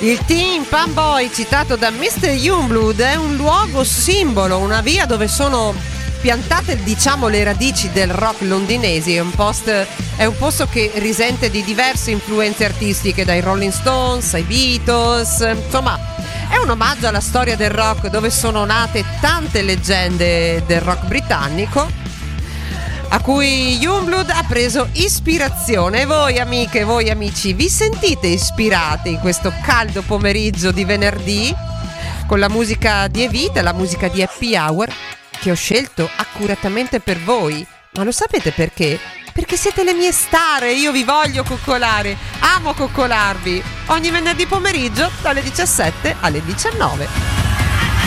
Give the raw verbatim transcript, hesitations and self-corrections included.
Il Tin Pan Boy citato da mister Youngblood è un luogo simbolo, una via dove sono piantate, diciamo, le radici del rock londinesi. È un, post, è un posto che risente di diverse influenze artistiche, dai Rolling Stones ai Beatles, insomma è un omaggio alla storia del rock dove sono nate tante leggende del rock britannico a cui Youngblood ha preso ispirazione. E voi amiche e voi amici, vi sentite ispirati in questo caldo pomeriggio di venerdì con la musica di Evita, la musica di Happy Hour che ho scelto accuratamente per voi? Ma lo sapete perché? Perché siete le mie star e io vi voglio coccolare, amo coccolarvi ogni venerdì pomeriggio dalle diciassette alle diciannove.